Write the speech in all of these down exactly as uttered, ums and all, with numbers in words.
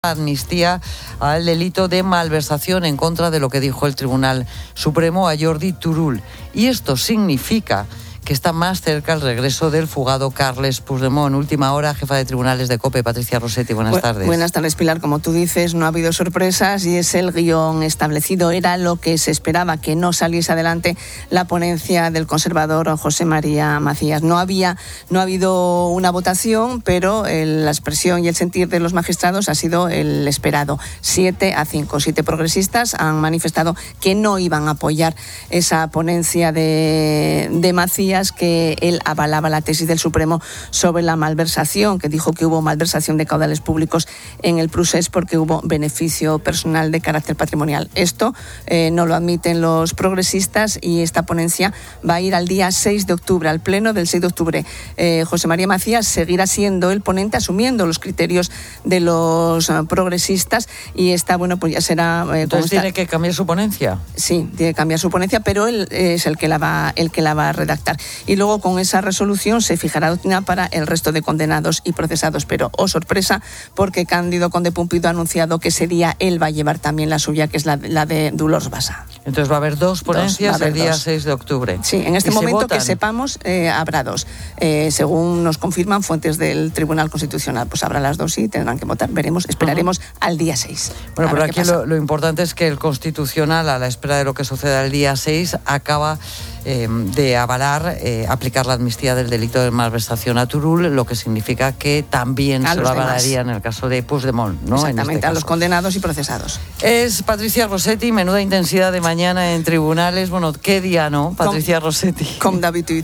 amnistía al delito de malversación en contra de lo que dijo el Tribunal Supremo a Jordi Turull. Y esto significa que está más cerca el regreso del fugado Carles Puigdemont. Última hora, jefa de tribunales de COPE, Patricia Rossetti. Buenas Bu- tardes. Buenas tardes, Pilar. Como tú dices, no ha habido sorpresas y es el guión establecido. Era lo que se esperaba, que no saliese adelante la ponencia del conservador José María Macías. No había, no ha habido una votación, pero el, la expresión y el sentir de los magistrados ha sido el esperado. Siete a cinco. Siete progresistas han manifestado que no iban a apoyar esa ponencia de, de Macías, que él avalaba la tesis del Supremo sobre la malversación, que dijo que hubo malversación de caudales públicos en el procés porque hubo beneficio personal de carácter patrimonial. Esto eh, no lo admiten los progresistas y esta ponencia va a ir al día seis de octubre, al pleno del seis de octubre. Eh, José María Macías seguirá siendo el ponente, asumiendo los criterios de los uh, progresistas, y esta, bueno, pues ya será... Eh, Entonces tiene esta... que cambiar su ponencia. Sí, tiene que cambiar su ponencia, pero él es el que la va, el que la va a redactar. Y luego con esa resolución se fijará doctrina para el resto de condenados y procesados. Pero, oh sorpresa, porque Cándido Conde Pumpido ha anunciado que ese día él va a llevar también la suya, que es la, la de Dolors Bassa. Entonces va a haber dos ponencias dos, el día dos. seis de octubre. Sí, en este momento que sepamos eh, habrá dos. Eh, según nos confirman fuentes del Tribunal Constitucional, pues habrá las dos y tendrán que votar. Veremos, esperaremos uh-huh. al día seis. Bueno, pero aquí lo, lo importante es que el Constitucional, a la espera de lo que suceda el día seis, acaba eh, de avalar eh, aplicar la amnistía del delito de malversación a Turull, lo que significa que también a se lo avalaría en el caso de Puigdemont, ¿no? Exactamente, este a los condenados y procesados. Es Patricia Rossetti, menuda intensidad de mañana en tribunales. Bueno, ¿qué día no, Patricia Com, Rossetti? Comme d'habitude.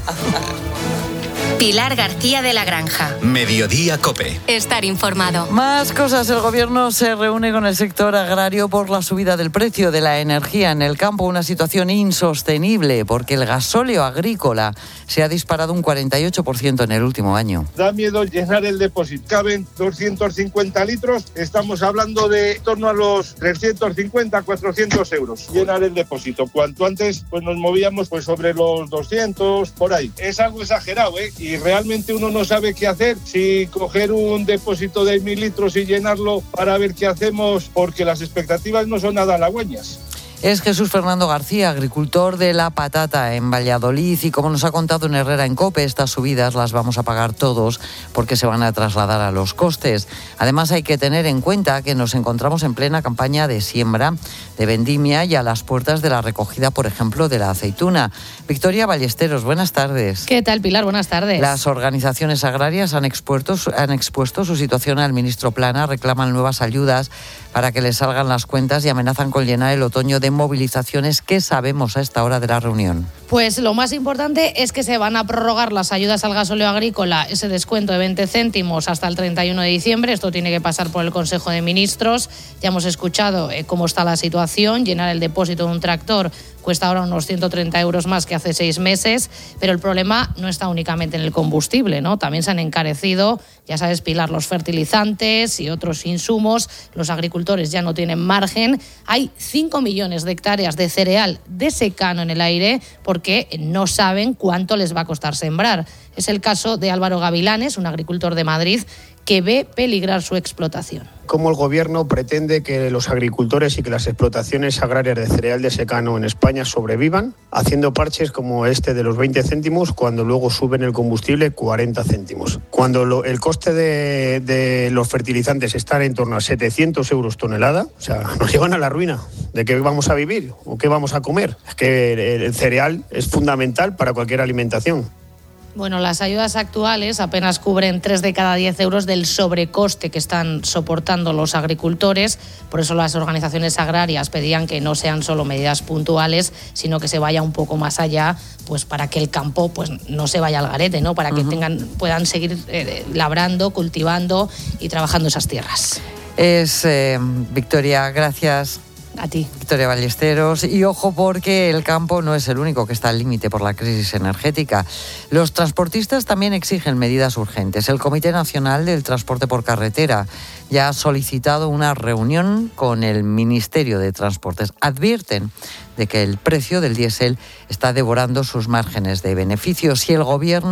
Pilar García de la Granja. Mediodía COPE. Estar informado. Más cosas. El gobierno se reúne con el sector agrario por la subida del precio de la energía en el campo. Una situación insostenible porque el gasóleo agrícola se ha disparado un cuarenta y ocho por ciento en el último año. Da miedo llenar el depósito. Caben doscientos cincuenta litros. Estamos hablando de en torno a los trescientos cincuenta, cuatrocientos euros. Llenar el depósito. Cuanto antes pues nos movíamos pues sobre los doscientos, por ahí. Es algo exagerado, ¿eh? Y realmente uno no sabe qué hacer, si coger un depósito de mil litros y llenarlo para ver qué hacemos, porque las expectativas no son nada halagüeñas. Es Jesús Fernando García, agricultor de la patata en Valladolid, y como nos ha contado en Herrera en COPE, estas subidas las vamos a pagar todos porque se van a trasladar a los costes. Además, hay que tener en cuenta que nos encontramos en plena campaña de siembra, de vendimia y a las puertas de la recogida, por ejemplo, de la aceituna. Victoria Ballesteros, buenas tardes. ¿Qué tal, Pilar? Buenas tardes. Las organizaciones agrarias han expuesto, han expuesto su situación al ministro Plana, reclaman nuevas ayudas para que les salgan las cuentas y amenazan con llenar el otoño de movilizaciones. ¿Qué sabemos a esta hora de la reunión? Pues lo más importante es que se van a prorrogar las ayudas al gasóleo agrícola, ese descuento de veinte céntimos hasta el treinta y uno de diciembre. Esto tiene que pasar por el Consejo de Ministros. Ya hemos escuchado eh, cómo está la situación. Llenar el depósito de un tractor cuesta ahora unos ciento treinta euros más que hace seis meses, pero el problema no está únicamente en el combustible, ¿no? También se han encarecido, ya sabes, Pilar, los fertilizantes y otros insumos. Los agricultores ya no tienen margen. Hay cinco millones de hectáreas de cereal de secano en el aire porque no saben cuánto les va a costar sembrar. Es el caso de Álvaro Gavilanes, un agricultor de Madrid, que ve peligrar su explotación. ¿Cómo el Gobierno pretende que los agricultores y que las explotaciones agrarias de cereal de secano en España sobrevivan haciendo parches como este de los veinte céntimos cuando luego suben el combustible cuarenta céntimos? Cuando lo, el coste de, de los fertilizantes está en torno a setecientos euros tonelada, o sea, nos llevan a la ruina. ¿De qué vamos a vivir o qué vamos a comer? Es que el, el cereal es fundamental para cualquier alimentación. Bueno, las ayudas actuales apenas cubren tres de cada diez euros del sobrecoste que están soportando los agricultores. Por eso las organizaciones agrarias pedían que no sean solo medidas puntuales, sino que se vaya un poco más allá, pues para que el campo pues no se vaya al garete, ¿no? Para que uh-huh. tengan, puedan seguir eh, labrando, cultivando y trabajando esas tierras. Es eh, Victoria, gracias. A ti. Victoria Ballesteros. Y ojo, porque el campo no es el único que está al límite por la crisis energética. Los transportistas también exigen medidas urgentes. El Comité Nacional del Transporte por Carretera ya ha solicitado una reunión con el Ministerio de Transportes. Advierten de que el precio del diésel está devorando sus márgenes de beneficio. Si el Gobierno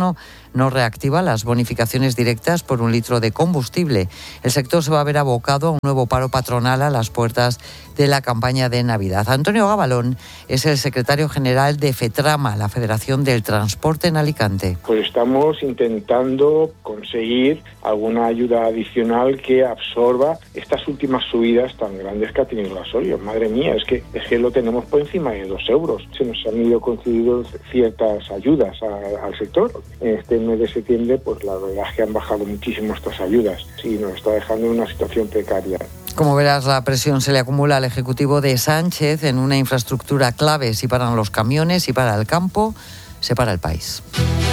no reactiva las bonificaciones directas por un litro de combustible. El sector se va a ver abocado a un nuevo paro patronal a las puertas de la campaña de Navidad. Antonio Gabalón es el secretario general de FETRAMA, la Federación del Transporte en Alicante. Pues estamos intentando conseguir alguna ayuda adicional que absorba estas últimas subidas tan grandes que ha tenido el gasolio. Madre mía, es que, es que lo tenemos por encima de dos euros. Se nos han ido concediendo ciertas ayudas a, al sector. En este mes de septiembre, pues la verdad es que han bajado muchísimo estas ayudas y nos está dejando en una situación precaria. Como verás, la presión se le acumula al Ejecutivo de Sánchez en una infraestructura clave. Si paran los camiones, si para el campo, se para el país.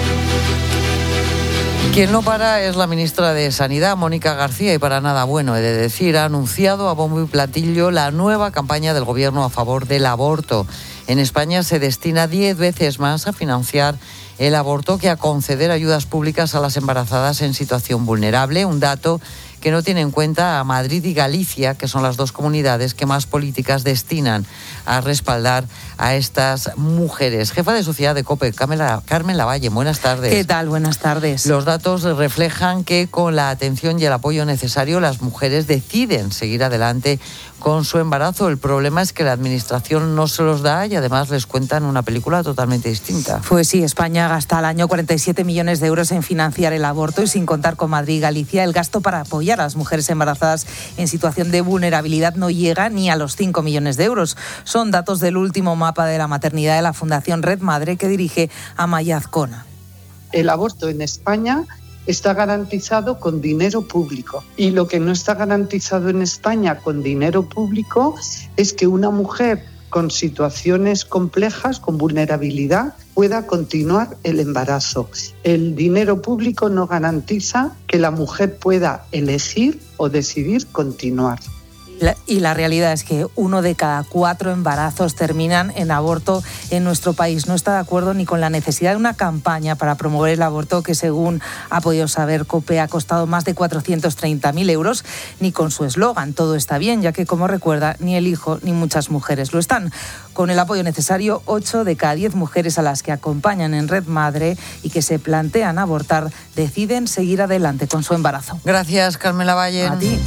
Quien no para es la ministra de Sanidad, Mónica García, y para nada bueno, he de decir, ha anunciado a bombo y platillo la nueva campaña del Gobierno a favor del aborto. En España se destina diez veces más a financiar el aborto que a conceder ayudas públicas a las embarazadas en situación vulnerable, un dato que no tiene en cuenta a Madrid y Galicia, que son las dos comunidades que más políticas destinan a respaldar a estas mujeres. Jefa de Sociedad de COPE, Carmen Lavalle, buenas tardes. ¿Qué tal? Buenas tardes. Los datos reflejan que con la atención y el apoyo necesario las mujeres deciden seguir adelante con su embarazo. El problema es que la Administración no se los da y además les cuentan una película totalmente distinta. Pues sí, España gasta al año cuarenta y siete millones de euros en financiar el aborto y sin contar con Madrid y Galicia, el gasto para apoyar a las mujeres embarazadas en situación de vulnerabilidad no llega ni a los cinco millones de euros. Son datos del último mapa de la maternidad de la Fundación Red Madre que dirige Amaya Azcona. El aborto en España está garantizado con dinero público y lo que no está garantizado en España con dinero público es que una mujer con situaciones complejas, con vulnerabilidad, pueda continuar el embarazo. El dinero público no garantiza que la mujer pueda elegir o decidir continuar. La, y la realidad es que uno de cada cuatro embarazos terminan en aborto en nuestro país. No está de acuerdo ni con la necesidad de una campaña para promover el aborto que, según ha podido saber COPE, ha costado más de cuatrocientos treinta mil euros, ni con su eslogan "todo está bien", ya que, como recuerda, ni el hijo ni muchas mujeres lo están. Con el apoyo necesario, ocho de cada diez mujeres a las que acompañan en Red Madre y que se plantean abortar deciden seguir adelante con su embarazo. Gracias, Carmen Lavalle. A ti.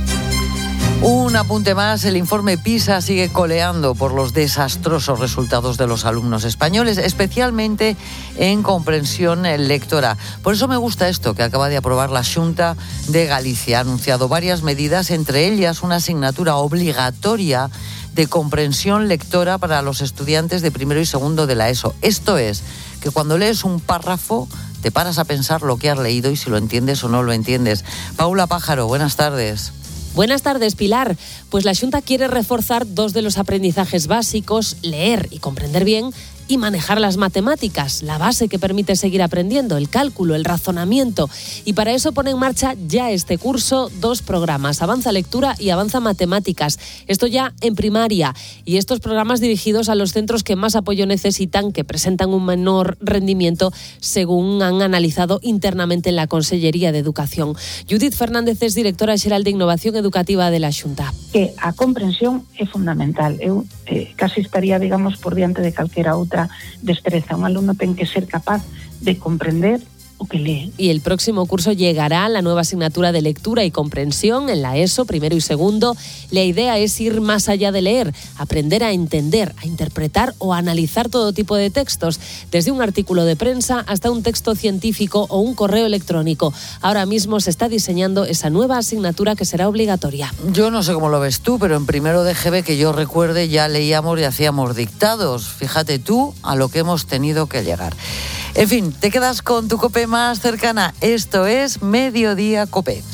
Un apunte más, el informe PISA sigue coleando por los desastrosos resultados de los alumnos españoles, especialmente en comprensión lectora. Por eso me gusta esto que acaba de aprobar la Xunta de Galicia. Ha anunciado varias medidas, entre ellas una asignatura obligatoria de comprensión lectora para los estudiantes de primero y segundo de la ESO. Esto es, que cuando lees un párrafo te paras a pensar lo que has leído y si lo entiendes o no lo entiendes. Paula Pájaro, buenas tardes. Buenas tardes, Pilar. Pues la Xunta quiere reforzar dos de los aprendizajes básicos, leer y comprender bien, y manejar las matemáticas, la base que permite seguir aprendiendo, el cálculo, el razonamiento. Y para eso pone en marcha ya este curso dos programas, Avanza Lectura y Avanza Matemáticas. Esto ya en primaria. Y estos programas dirigidos a los centros que más apoyo necesitan, que presentan un menor rendimiento, según han analizado internamente en la Consellería de Educación. Judith Fernández es directora xeral de Innovación Educativa de la Xunta. Que a comprensión é fundamental. Eu eh, casi estaría, digamos, por diante de calquera outra destreza. Un alumno ten que ser capaz de comprender o que lee. Y el próximo curso llegará la nueva asignatura de lectura y comprensión en la ESO, primero y segundo. La idea es ir más allá de leer, aprender a entender, a interpretar o a analizar todo tipo de textos, desde un artículo de prensa hasta un texto científico o un correo electrónico. Ahora mismo se está diseñando esa nueva asignatura que será obligatoria. Yo no sé cómo lo ves tú, pero en primero de G B, que yo recuerde, ya leíamos y hacíamos dictados. Fíjate tú a lo que hemos tenido que llegar. En fin, te quedas con tu COPE más cercana. Esto es Mediodía COPE.